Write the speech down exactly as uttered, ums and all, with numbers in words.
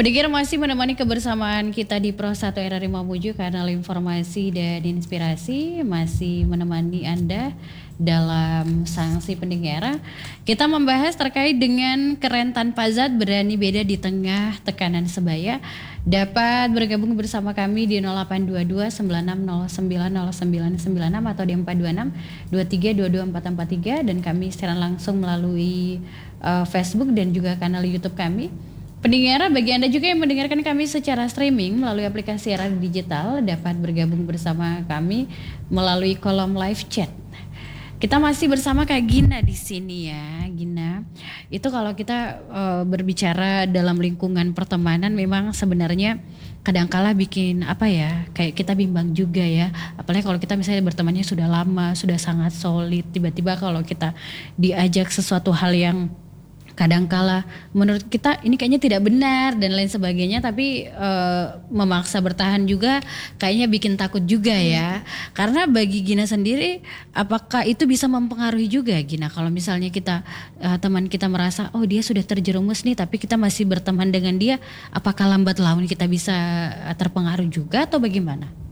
Pendengar masih menemani kebersamaan kita di Pro satu R R I Mamuju, kanal informasi dan inspirasi, masih menemani Anda dalam sanksi pendengar. Kita membahas terkait dengan keren tanpa zat, berani beda di tengah tekanan sebaya. Dapat bergabung bersama kami di nol delapan dua dua sembilan enam nol sembilan nol sembilan sembilan enam atau di empat dua enam dua tiga dua dua empat empat tiga, dan kami siaran langsung melalui uh, Facebook dan juga kanal YouTube kami. Pendengar, bagi Anda juga yang mendengarkan kami secara streaming melalui aplikasi radio digital, dapat bergabung bersama kami melalui kolom live chat. Kita masih bersama Kak Gina di sini ya, Gina. Itu kalau kita uh, berbicara dalam lingkungan pertemanan, memang sebenarnya kadangkala bikin apa ya, kayak kita bimbang juga ya. Apalagi kalau kita misalnya bertemannya sudah lama, sudah sangat solid, tiba-tiba kalau kita diajak sesuatu hal yang kadangkala menurut kita ini kayaknya tidak benar dan lain sebagainya, tapi e, memaksa bertahan juga kayaknya bikin takut juga ya. Karena bagi Gina sendiri, apakah itu bisa mempengaruhi juga, Gina, kalau misalnya kita e, teman kita merasa oh dia sudah terjerumus nih, tapi kita masih berteman dengan dia, apakah lambat laun kita bisa terpengaruh juga atau bagaimana?